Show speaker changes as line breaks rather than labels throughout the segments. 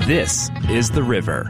This is The River.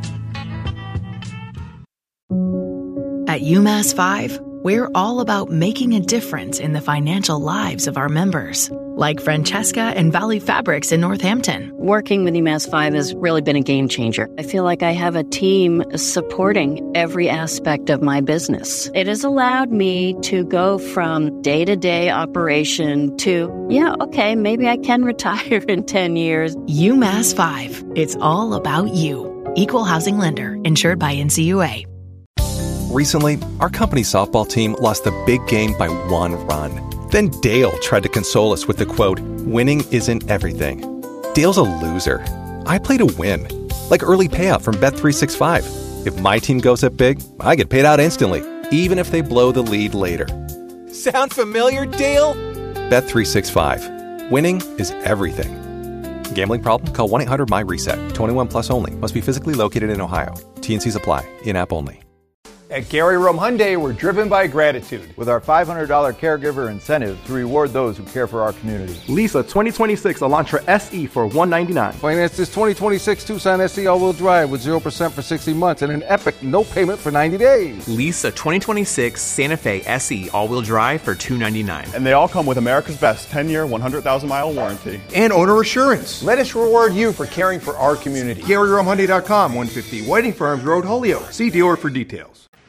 At UMass 5, we're all about making a difference in the financial lives of our members, like Francesca and Valley Fabrics in Northampton.
Working with UMass 5 has really been a game changer. I feel like I have a team supporting every aspect of my business. It has allowed me to go from day-to-day operation to, maybe I can retire in 10 years.
UMass 5, it's all about you. Equal housing lender, insured by NCUA.
Recently, our company softball team lost the big game by 1 run. Then Dale tried to console us with the quote, "Winning isn't everything." Dale's a loser. I play to win. Like early payout from Bet365. If my team goes up big, I get paid out instantly, even if they blow the lead later. Sound familiar, Dale? Bet365. Winning is everything. Gambling problem? Call 1-800-MY-RESET. 21 plus only. Must be physically located in Ohio. T&Cs apply. In-app only.
At Gary Rome Hyundai, we're driven by gratitude with our $500 caregiver incentive to reward those who care for our community.
Lease a 2026 Elantra SE for $199.
Finance this 2026 Tucson SE all-wheel drive with 0% for 60 months and an epic no payment for 90 days.
Lease a 2026 Santa Fe SE all-wheel drive for $299.
And they all come with America's Best 10-year, 100,000-mile warranty.
And owner assurance.
Let us reward you for caring for our community.
GaryRomeHyundai.com, 150 Whiting Farms Road, Holyoke. See dealer for details.